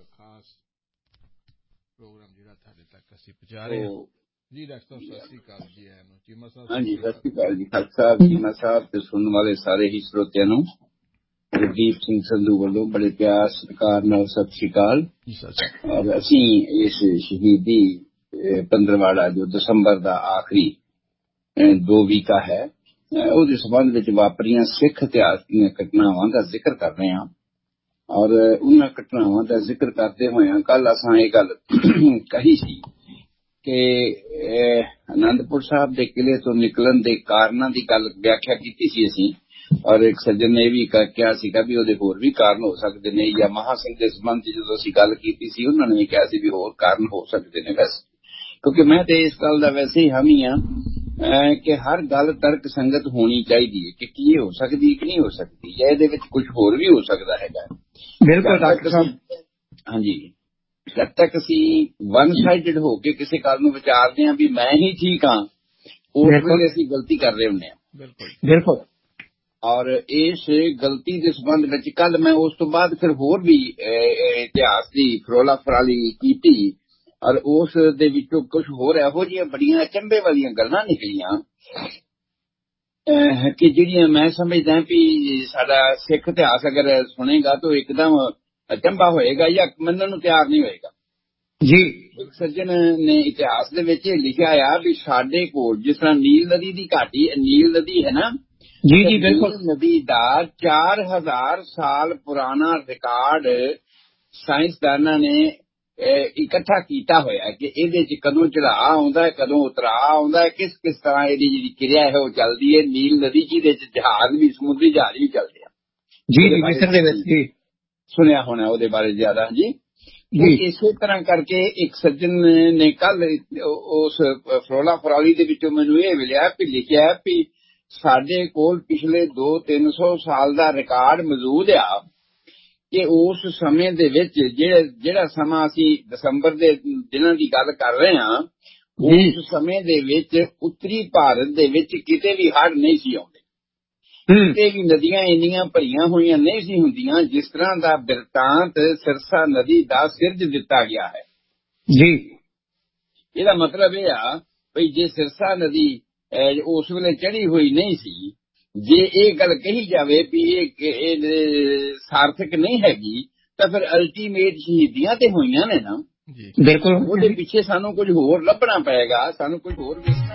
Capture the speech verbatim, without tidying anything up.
ਖਾਸ ਪ੍ਰੋਗਰਾਮ ਜਿਹੜਾ ਤੁਹਾਡੇ ਤੱਕ ਅਸੀਂ ਪਹੁੰਚਾ ਰਹੇ ਹਾਂ ਜੀ। ਡਾਕਟਰ ਸਾਹਿਬ ਸਤਿ ਸ੍ਰੀ ਅਕਾਲ ਜੀ। ਐਨੂੰ ਚੀਮਾ ਸਾਹਿਬ ਹਾਂਜੀ, ਸਤਿ ਸ੍ਰੀ ਅਕਾਲ ਜੀ ਖਾਲਸਾ ਸਾਹਿਬ, ਚੀਮਾ ਸਾਹਿਬ ਤੇ ਸੁਣਨ ਵਾਲੇ ਸਾਰੇ ਹੀ ਸਰੋਤਿਆਂ ਨੂੰ ਗੁਰਦੀਪ ਸਿੰਘ ਸੰਧੂ ਵੱਲੋਂ ਬੜੇ ਪਿਆਰ ਸਤਿਕਾਰ ਨਾਲ ਸਤਿ ਸ੍ਰੀ ਅਕਾਲ। ਔਰ ਅਸੀਂ ਇਸ ਸ਼ਹੀਦੀ ਪੰਦਰਵਾੜਾ ਜੋ ਦਸੰਬਰ ਦਾ ਆਖਰੀ ਦੋ ਵੀਕਾ ਹੈ ਉਹਦੇ ਸੰਬੰਧ ਵਿੱਚ ਵਾਪਰੀਆਂ ਸਿੱਖ ਇਤਿਹਾਸ ਦੀਆਂ ਘਟਨਾਵਾਂ ਦਾ ਜ਼ਿਕਰ ਕਰ ਰਹੇ ਹਾਂ। ਔਰ ਉਹਨਾਂ ਘਟਨਾਵਾਂ ਦਾ ਜ਼ਿਕਰ ਕਰਦੇ ਹੋਇਆਂ ਕੱਲ ਅਸਾਂ ਇਹ ਗੱਲ ਕਹੀ ਸੀ ਕਿ ਅਨੰਦਪੁਰ ਸਾਹਿਬ ਦੇ ਕਿਲੇ ਤੋਂ ਨਿਕਲਣ ਦੇ ਕਾਰਨਾਂ ਦੀ ਗੱਲ ਵਿਆਖਿਆ ਕੀਤੀ ਸੀ ਅਸੀਂ। ਔਰ ਇੱਕ ਸੱਜਣ ਨੇ ਇਹ ਵੀ ਕਿਹਾ ਸੀਗਾ ਵੀ ਉਹਦੇ ਹੋਰ ਵੀ ਕਾਰਨ ਹੋ ਸਕਦੇ ਨੇ, ਜਾਂ ਮਹਾਂ ਸਿੰਘ ਦੇ ਸੰਬੰਧ ਚ ਜਦੋਂ ਅਸੀਂ ਗੱਲ ਕੀਤੀ ਸੀ ਉਹਨਾਂ ਨੇ ਵੀ ਕਿਹਾ ਸੀ ਵੀ ਹੋਰ ਕਾਰਨ ਹੋ ਸਕਦੇ ਨੇ। ਵੈਸੇ ਕਿਉਂਕਿ ਮੈਂ ਤੇ ਇਸ ਗੱਲ ਦਾ ਵੈਸੇ ਹੀ ਹਾਮੀ ਹਾਂ ਕਿ ਹਰ ਗੱਲ ਤਰਕ ਸੰਗਤ ਹੋਣੀ ਚਾਹੀਦੀ ਹੈ ਕਿ ਕੀ ਇਹ ਹੋ ਸਕਦੀ ਕਿ ਨਹੀਂ ਹੋ ਸਕਦੀ, ਜਾਂ ਇਹਦੇ ਵਿੱਚ ਕੁਝ ਹੋਰ ਵੀ ਹੋ ਸਕਦਾ ਹੈਗਾ। ਬਿਲਕੁਲ ਡਾਕਟਰ ਸਾਹਿਬ। ਹਾਂਜੀ, ਜਦ ਤੱਕ ਅਸੀਂ ਵਨ ਸਾਈਡਡ ਹੋ ਕੇ ਕਿਸੇ ਗੱਲ ਨੂੰ ਵਿਚਾਰਦੇ ਹਾਂ ਵੀ ਮੈਂ ਹੀ ਠੀਕ ਹਾਂ, ਉਸ ਵੇਲੇ ਅਸੀਂ ਗਲਤੀ ਕਰ ਰਹੇ ਹੁੰਦੇ ਹਾਂ। ਬਿਲਕੁਲ ਬਿਲਕੁਲ। ਔਰ ਇਸ ਗਲਤੀ ਦੇ ਸੰਬੰਧ ਵਿੱਚ ਕੱਲ ਮੈਂ ਉਸ ਤੋਂ ਬਾਅਦ ਫਿਰ ਹੋਰ ਵੀ ਇਤਿਹਾਸ ਦੀ ਫਰੋਲਾ ਫਰਾਲੀ ਕੀਤੀ ਔਰ ਉਸ ਦੇ ਵਿੱਚੋਂ ਕੁਝ ਹੋਰ ਇਹੋ ਜਿਹੀਆਂ ਬੜੀਆਂ ਅਚੰਭੇ ਵਾਲੀਆਂ ਗੱਲਾਂ ਨਿਕਲੀਆਂ ਕਿ ਜਿਹੜੀਆਂ ਮੈਂ ਸਮਝਦਾ ਵੀ ਸਾਡਾ ਸਿੱਖ ਇਤਿਹਾਸ ਅਗਰ ਸੁਣੇਗਾ ਤਾਂ ਇੱਕਦਮ ਅਚੰਭਾ ਹੋਏਗਾ ਜਾਂ ਮੰਨਣ ਨੂੰ ਤਿਆਰ ਨਹੀਂ ਹੋਏਗਾ ਜੀ। ਇੱਕ ਸੱਜਣ ਨੇ ਇਤਿਹਾਸ ਦੇ ਵਿੱਚ ਲਿਖਿਆ ਆ ਵੀ ਸਾਡੇ ਕੋਲ ਜਿਸ ਤਰ੍ਹਾਂ ਨੀਲ ਨਦੀ ਦੀ ਘਾਟੀ, ਨੀਲ ਨਦੀ ਹੈ ਨਾ ਜੀ ਜੀ ਬਿਲਕੁਲ, ਨਦੀ ਦਾ ਚਾਰ ਹਜ਼ਾਰ ਸਾਲ ਪੁਰਾਣਾ ਰਿਕਾਰਡ ਸਾਇੰਸਦਾਨਾਂ ਨੇ ਇਕੱਠਾ ਕੀਤਾ ਹੋਇਆ ਕਿ ਇਹਦੇ ਚ ਕਦੋਂ ਚੜਾਅ ਆਉਂਦਾ, ਕਦੋਂ ਉਤਰਾਅ ਆਉਂਦਾ, ਕਿਸ ਕਿਸ ਤਰ੍ਹਾਂ ਇਹਦੀ ਜਿਹੜੀ ਕਿਰਿਆ ਹੈ ਉਹ ਚੱਲਦੀ ਹੈ। ਨੀਲ ਨਦੀ ਜਿਹਦੇ ਚ ਜਹਾਜ਼ ਵੀ, ਸਮੁੰਦਰੀ ਜਹਾਜ਼ ਵੀ ਚੱਲਦੇ ਆ। ਜੀ ਜੀ ਮਿਸਰ ਦੇ ਵਿੱਚ ਜੀ ਸੁਣਿਆ ਹੋਣਾ ਉਹਦੇ ਬਾਰੇ ਜ਼ਿਆਦਾ ਜੀ। ਇਸੇ ਤਰ੍ਹਾਂ ਕਰਕੇ ਇੱਕ ਸੱਜਣ ਨੇ ਕੱਲ ਉਸ ਫਰੋਲਾ ਫਰਾਲੀ ਦੇ ਵਿੱਚੋਂ ਮੈਨੂੰ ਇਹ ਮਿਲਿਆ ਵੀ ਲਿਖਿਆ ਵੀ ਸਾਡੇ ਕੋਲ ਪਿਛਲੇ ਦੋ ਤਿੰਨ ਸੌ ਸਾਲ ਦਾ ਰਿਕਾਰਡ ਮੌਜੂਦ ਆ ਕਿ ਉਸ ਸਮੇਂ ਦੇ ਵਿੱਚ ਜਿਹੜਾ ਜਿਹੜਾ ਸਮਾਂ ਅਸੀਂ ਦਸੰਬਰ ਦੇ ਦਿਨਾਂ ਦੀ ਗੱਲ ਕਰ ਰਹੇ ਹਾਂ, ਉਸ ਸਮੇਂ ਦੇ ਵਿੱਚ ਉੱਤਰੀ ਭਾਰਤ ਦੇ ਵਿੱਚ ਕਿਤੇ ਵੀ ਹੜ੍ਹ ਨਹੀਂ ਸੀ ਆਉਂਦੇ, ਕਿਤੇ ਵੀ ਨਦੀਆਂ ਇੰਨੀਆਂ ਭਰੀਆਂ ਹੋਈਆਂ ਨਹੀਂ ਸੀ ਹੁੰਦੀਆਂ ਜਿਸ ਤਰ੍ਹਾਂ ਦਾ ਬਿਰਤਾਂਤ ਸਿਰਸਾ ਨਦੀ ਦਾ ਸਿਰਜ ਦਿੱਤਾ ਗਿਆ ਹੈ ਜੀ। ਇਹਦਾ ਮਤਲਬ ਇਹ ਆ ਵੀ ਜੇ ਸਿਰਸਾ ਨਦੀ ਉਸ ਵੇਲੇ ਚੜੀ ਹੋਈ ਨਹੀਂ ਸੀ, ਜੇ ਇਹ ਗੱਲ ਕਹੀ ਜਾਵੇ ਵੀ ਇਹ ਸਾਰਥਕ ਨਹੀਂ ਹੈਗੀ ਤਾਂ ਫਿਰ ਅਲਟੀਮੇਟ ਸ਼ਹੀਦੀਆਂ ਤੇ ਹੋਈਆਂ ਨੇ ਨਾ। ਬਿਲਕੁਲ, ਉਹਦੇ ਪਿੱਛੇ ਸਾਨੂੰ ਕੁਝ ਹੋਰ ਲੱਭਣਾ ਪਏਗਾ, ਸਾਨੂੰ ਕੁਝ ਹੋਰ ਵੇਖਣਾ